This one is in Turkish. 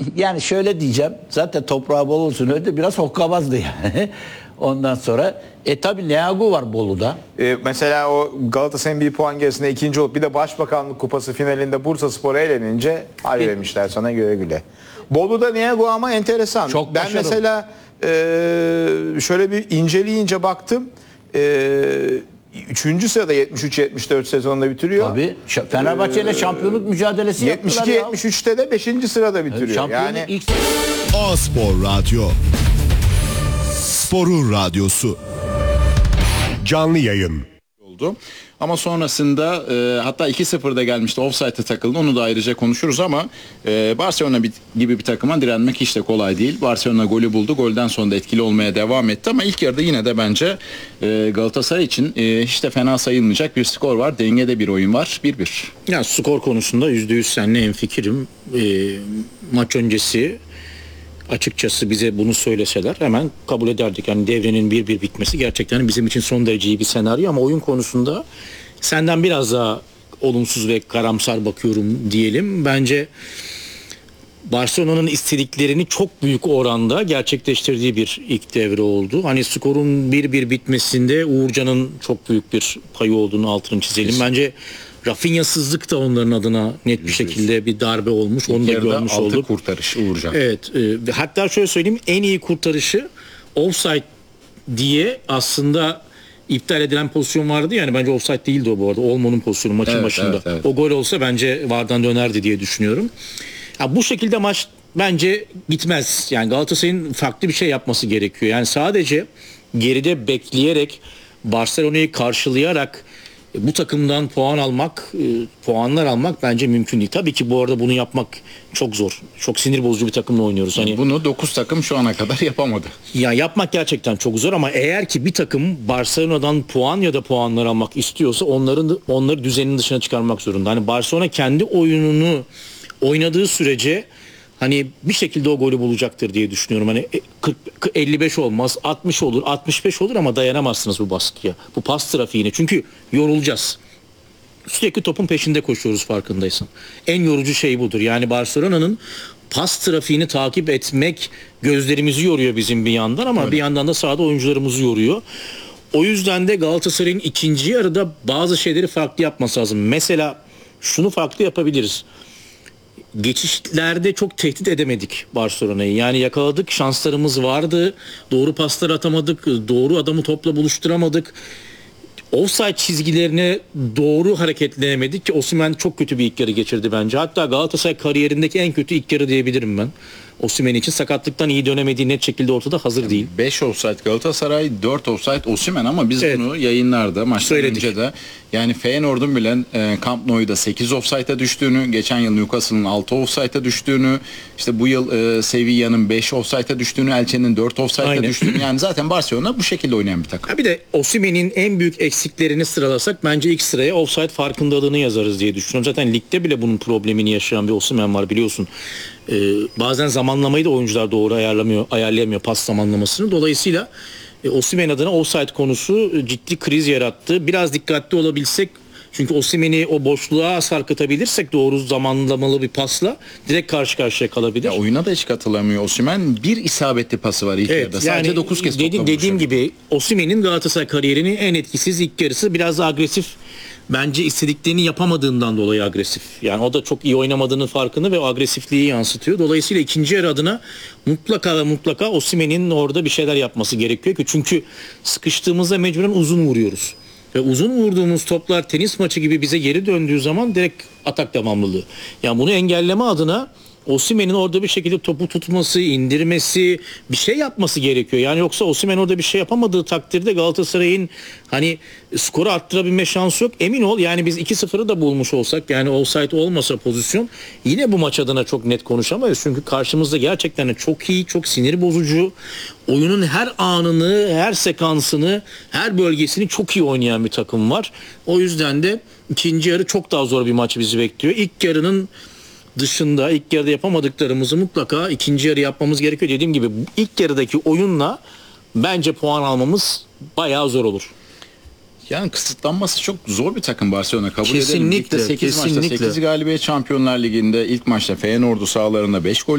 Yani şöyle diyeceğim. Zaten toprağı bol olsun öyle biraz hokkabazdı yani. Ondan sonra tabii Leagu var Bolu'da. Mesela o Galatasaray'ın bir puan gerisinde ikinci olup bir de Başbakanlık Kupası finalinde Bursaspor eğlenince hadi demişler sana güle güle. Bolu'da Niago ama enteresan. Çok ben başarılı. mesela şöyle bir inceleyince baktım. 3. sırada 73-74 sezonunda bitiriyor. Tabii. Fenerbahçe ile şampiyonluk mücadelesi yaptılar ya. 72-73'te de 5. sırada bitiriyor. Şampiyonluk Yani ilk... A-Spor Radyo. Sporun radyosu. Canlı yayın. oldu. Ama sonrasında hatta 2-0'da gelmişti. Offside'e takıldı. Onu da ayrıca konuşuruz ama Barcelona gibi bir takıma direnmek hiç de kolay değil. Barcelona golü buldu. Golden sonra da etkili olmaya devam etti ama ilk yarıda yine de bence Galatasaray için hiç de fena sayılmayacak bir skor var. Dengede bir oyun var. 1-1. Ya skor konusunda %100 seninle hemfikirim. Maç öncesi açıkçası bize bunu söyleseler hemen kabul ederdik. Yani devrenin 1-1 bitmesi gerçekten bizim için son derece iyi bir senaryo ama oyun konusunda senden biraz daha olumsuz ve karamsar bakıyorum diyelim. Bence Barcelona'nın istediklerini çok büyük oranda gerçekleştirdiği bir ilk devre oldu. Hani skorun 1-1 bitmesinde Uğurcan'ın çok büyük bir payı olduğunu altını çizelim. Bence Rafinha'sızlık da onların adına net bir şekilde bir darbe olmuş. Onu da görmüş olduk. Kurtarış Uğurcan. Evet. Hatta şöyle söyleyeyim, en iyi kurtarışı offside diye aslında iptal edilen pozisyon vardı. Yani bence offside değildi o bu arada. Olmo'nun pozisyonu maçın başında. Evet. O gol olsa bence VAR'dan dönerdi diye düşünüyorum. Ya bu şekilde maç bence gitmez. Yani Galatasaray'ın farklı bir şey yapması gerekiyor. Yani sadece geride bekleyerek Barcelona'yı karşılayarak bu takımdan puanlar almak bence mümkün değil. Tabii ki bu arada bunu yapmak çok zor. Çok sinir bozucu bir takımla oynuyoruz. Hani Bunu 9 takım şu ana kadar yapamadı. ya yapmak gerçekten çok zor ama eğer ki bir takım Barcelona'dan puan ya da puanlar almak istiyorsa onları düzenin dışına çıkarmak zorunda. Hani Barcelona kendi oyununu oynadığı sürece hani bir şekilde o golü bulacaktır diye düşünüyorum. Hani 55 olmaz, 60 olur, 65 olur ama dayanamazsınız bu baskıya. Bu pas trafiğine. Çünkü yorulacağız. Sürekli topun peşinde koşuyoruz farkındaysan. En yorucu şey budur. Yani Barcelona'nın pas trafiğini takip etmek gözlerimizi yoruyor bizim bir yandan ama bir yandan da sahada oyuncularımızı yoruyor. O yüzden de Galatasaray'ın ikinci yarıda bazı şeyleri farklı yapması lazım. Mesela şunu farklı yapabiliriz. Geçişlerde çok tehdit edemedik Barcelona'yı. Yani yakaladık, şanslarımız vardı. Doğru paslar atamadık, doğru adamı topla buluşturamadık. Offside çizgilerine doğru hareketlenemedik ki Osimhen çok kötü bir ilk yarı geçirdi bence. Hatta Galatasaray kariyerindeki en kötü ilk yarı diyebilirim ben. Osimhen için sakatlıktan iyi dönemediği net şekilde ortada, hazır değil. 5 offside Galatasaray, 4 offside Osimhen ama biz bunu yayınlarda maçtan önce de yani Feyenoord'un bile Camp Nou'da 8 offside'a düştüğünü, geçen yıl Newcastle'ın 6 offside'a düştüğünü, işte bu yıl Sevilla'nın 5 offside'a düştüğünü, Elche'nin 4 offside'a düştüğünü, yani zaten Barcelona bu şekilde oynayan bir takım. Bir de Osimhen'in en büyük eksiklerini sıralasak bence ilk sıraya offside farkındalığını yazarız diye düşünüyorum. Zaten ligde bile bunun problemini yaşayan bir Osimhen var, biliyorsun. Bazen zamanlamayı da oyuncular doğru ayarlayamıyor pas zamanlamasını. Dolayısıyla Osimhen adına offside konusu ciddi kriz yarattı. Biraz dikkatli olabilsek, çünkü Osimhen'i o boşluğa sarkıtabilirsek doğru zamanlamalı bir pasla direkt karşı karşıya kalabilir. Ya oyuna da hiç katılamıyor Osimhen. Bir isabetli pası var ilk yarıda. Sadece yani 9 kez toplamış. Dediğim gibi Osimhen'in Galatasaray kariyerinin en etkisiz ilk yarısı, biraz da agresif. Bence istediklerini yapamadığından dolayı agresif. Yani o da çok iyi oynamadığının farkını ve o agresifliği yansıtıyor. Dolayısıyla ikinci yarı adına mutlaka Osimhen'in orada bir şeyler yapması gerekiyor ki, çünkü sıkıştığımızda mecburen uzun vuruyoruz. Ve uzun vurduğumuz toplar tenis maçı gibi bize geri döndüğü zaman direkt atak devamlılığı. Yani bunu engelleme adına Osimhen'in orada bir şekilde topu tutması, indirmesi, bir şey yapması gerekiyor. Yani yoksa Osimhen orada bir şey yapamadığı takdirde Galatasaray'ın hani skoru arttırabilme şansı yok. Emin ol, yani biz 2-0'ı da bulmuş olsak, yani offside olmasa pozisyon, yine bu maç adına çok net konuşamayız. Çünkü karşımızda gerçekten çok iyi, çok sinir bozucu, oyunun her anını, her sekansını, her bölgesini çok iyi oynayan bir takım var. O yüzden de ikinci yarı çok daha zor bir maç bizi bekliyor. İlk yarının dışında, ilk yarıda yapamadıklarımızı mutlaka ikinci yarı yapmamız gerekiyor. Dediğim gibi ilk yarıdaki oyunla bence puan almamız bayağı zor olur. Yani kısıtlanması çok zor bir takım Barcelona, kabul edelim. Kesinlikle, Ligde 8 maçta 8 galibiyet, Şampiyonlar Ligi'nde ilk maçta Feyenoord'u sahalarında 5 gol